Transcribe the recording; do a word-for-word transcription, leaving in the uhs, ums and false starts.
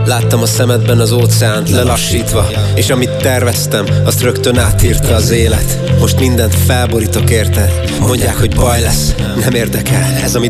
Láttam a szemedben az óceánt lelassítva, és amit terveztem, azt rögtön átírta az élet. Most mindent felborítok érted. Mondják, hogy baj lesz, nem érdekel. Ez amit